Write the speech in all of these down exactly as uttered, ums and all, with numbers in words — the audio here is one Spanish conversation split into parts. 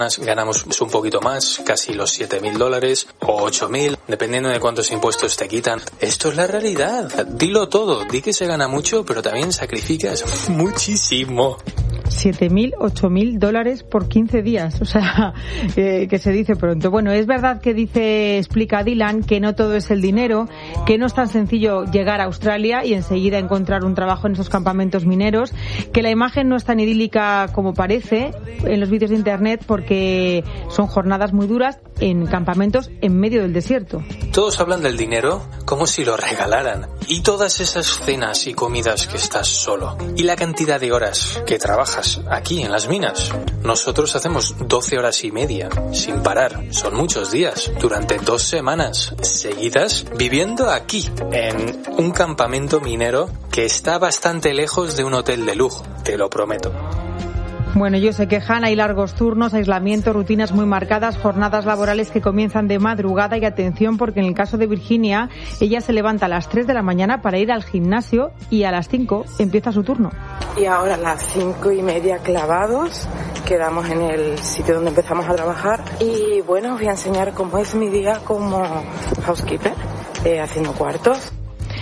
ganamos un poquito más, casi los siete mil dólares o ocho mil, dependiendo de cuántos impuestos te quitan. Esto es la realidad. Dilo todo, di que se gana mucho, pero también sacrificas muchísimo. siete mil, ocho mil dólares por quince días, o sea, eh, que se dice pronto. Bueno, es verdad que dice, explica Dylan, que no todo es el dinero, que no es tan sencillo llegar a Australia y enseguida encontrar un trabajo en esos campamentos mineros, que la imagen no es tan idílica como parece en los vídeos de internet, porque son jornadas muy duras en campamentos en medio del desierto. Todos hablan del dinero como si lo regalaran, y todas esas cenas y comidas que estás solo, y la cantidad de horas que trabajas aquí en las minas. Nosotros hacemos doce horas y media sin parar, son muchos días, durante dos semanas seguidas, viviendo aquí en un campamento minero que está bastante lejos de un hotel de lujo, te lo prometo. Bueno, ellos se quejan, hay largos turnos, aislamiento, rutinas muy marcadas, jornadas laborales que comienzan de madrugada, y atención porque en el caso de Virginia, ella se levanta a las tres de la mañana para ir al gimnasio y a las cinco empieza su turno. Y ahora a las cinco y media clavados, quedamos en el sitio donde empezamos a trabajar y bueno, os voy a enseñar cómo es mi día como housekeeper, eh, haciendo cuartos.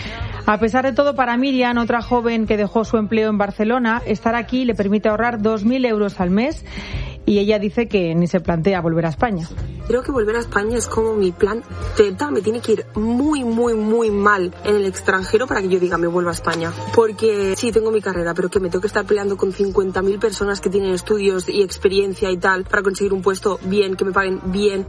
A pesar de todo, para Miriam, otra joven que dejó su empleo en Barcelona, estar aquí le permite ahorrar dos mil euros al mes, y ella dice que ni se plantea volver a España. Creo que volver a España es como mi plan Z, me tiene que ir muy, muy, muy mal en el extranjero para que yo diga me vuelvo a España. Porque sí, tengo mi carrera, pero que me tengo que estar peleando con cincuenta mil personas que tienen estudios y experiencia y tal para conseguir un puesto bien, que me paguen bien.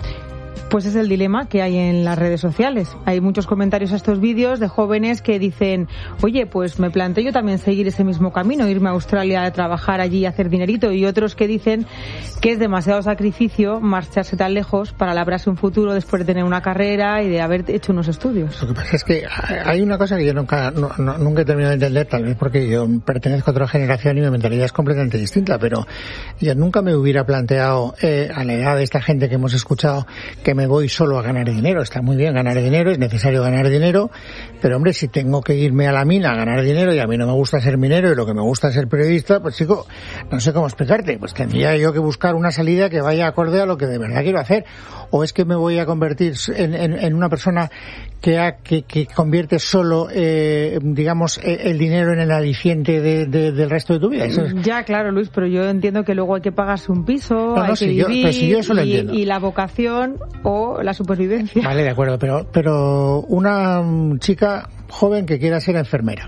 Pues es el dilema que hay en las redes sociales. Hay muchos comentarios a estos vídeos de jóvenes que dicen, oye, pues me planteo yo también seguir ese mismo camino, irme a Australia a trabajar allí y hacer dinerito, y otros que dicen que es demasiado sacrificio marcharse tan lejos para labrarse un futuro después de tener una carrera y de haber hecho unos estudios. Lo que pasa es que hay una cosa que yo nunca, no, no, nunca he terminado de entender, tal vez porque yo pertenezco a otra generación y mi mentalidad es completamente distinta, pero yo nunca me hubiera planteado eh, a la edad de esta gente que hemos escuchado que me voy solo a ganar dinero. Está muy bien ganar dinero, es necesario ganar dinero, pero hombre, si tengo que irme a la mina a ganar dinero y a mí no me gusta ser minero y lo que me gusta es ser periodista, pues chico, no sé cómo explicarte, pues tendría yo que buscar una salida que vaya acorde a lo que de verdad quiero hacer. O es que me voy a convertir en, en, en una persona que, ha, que, que convierte solo, eh, digamos, el dinero en el aliciente de, de, del resto de tu vida. Eso es... Ya, claro, Luis, pero yo entiendo que luego hay que pagarse un piso, no, no, hay si que yo, vivir, pues si yo eso lo y, entiendo. y la vocación o la supervivencia. Vale, de acuerdo, pero, pero una chica joven que quiera ser enfermera.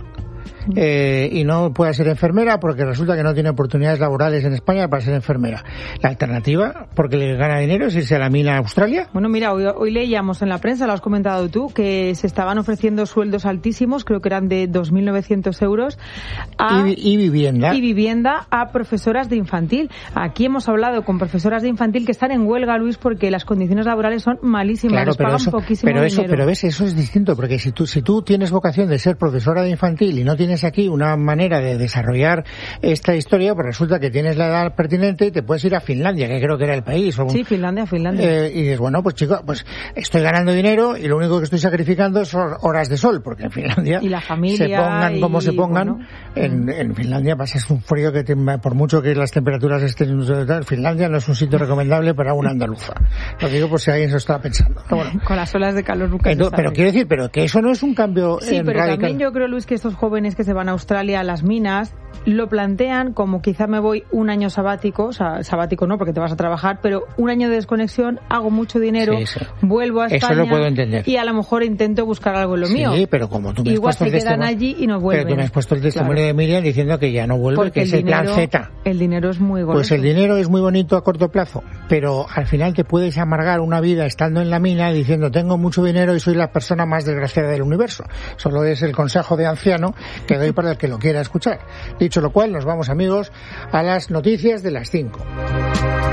Eh, y no puede ser enfermera porque resulta que no tiene oportunidades laborales en España para ser enfermera. La alternativa, porque le gana dinero, es irse a la mina a Australia. Bueno, mira, hoy, hoy leíamos en la prensa, lo has comentado tú, que se estaban ofreciendo sueldos altísimos, creo que eran de dos mil novecientos euros a, y, y vivienda y vivienda a profesoras de infantil. Aquí hemos hablado con profesoras de infantil que están en huelga, Luis, porque las condiciones laborales son malísimas, claro, les pero pagan eso, poquísimo pero eso, dinero. Pero ves, eso es distinto, porque si tú, si tú tienes vocación de ser profesora de infantil y no tienes aquí una manera de desarrollar esta historia, pues resulta que tienes la edad pertinente y te puedes ir a Finlandia, que creo que era el país. O un, sí, Finlandia, Finlandia. Eh, y dices, bueno, pues chico, pues estoy ganando dinero y lo único que estoy sacrificando son horas de sol, porque en Finlandia y la familia, se pongan como y, se pongan, bueno, en, en Finlandia pasas un frío que te, por mucho que las temperaturas estén, Finlandia no es un sitio recomendable para una andaluza. Lo digo por si alguien se lo está pensando. Pero bueno, con las olas de calor nunca se sabe. Pero quiero decir, pero que eso no es un cambio sí, en pero radical. También yo creo, Luis, que estos jóvenes que se van a Australia a las minas lo plantean como quizá me voy un año sabático, o sea, sabático no porque te vas a trabajar, pero un año de desconexión, hago mucho dinero, sí, sí. vuelvo a España. Eso lo puedo entender. Y a lo mejor intento buscar algo en lo sí, mío. Sí, pero como tú me igual has puesto se el quedan allí y no vuelven. Pero tú me has puesto el testimonio claro. de Miriam diciendo que ya no vuelve, porque que es el dinero, plan Z. El dinero es muy goloso. Pues el dinero es muy bonito a corto plazo, pero al final te puedes amargar una vida estando en la mina diciendo tengo mucho dinero y soy la persona más desgraciada del universo. Solo es el consejo de anciano que doy para el que lo quiera escuchar. Dicho lo cual, nos vamos, amigos, a las noticias de las cinco.